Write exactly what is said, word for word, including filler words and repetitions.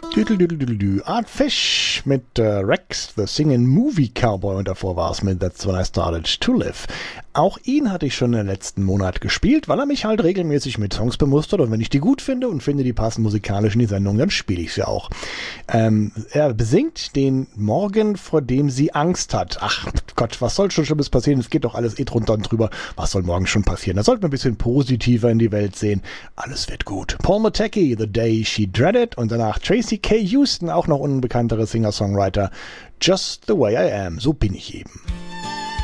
Düdelüdelüdelü. Art Fish mit äh, Rex, The Singing Movie Cowboy, und davor war es mit That's When I Started to Live. Auch ihn hatte ich schon im letzten Monat gespielt, weil er mich halt regelmäßig mit Songs bemustert, und wenn ich die gut finde und finde, die passen musikalisch in die Sendung, dann spiele ich sie auch. Ähm, er besingt den Morgen, vor dem sie Angst hat. Ach Gott, was soll schon Schlimmes passieren? Es geht doch alles eh drunter und drüber. Was soll morgen schon passieren? Da sollten wir ein bisschen positiver in die Welt sehen. Alles wird gut. Paul Matecki, The Day She Dreaded, und danach Tracy K. Houston, auch noch unbekanntere Singer-Songwriter. Just the Way I Am, so bin ich eben.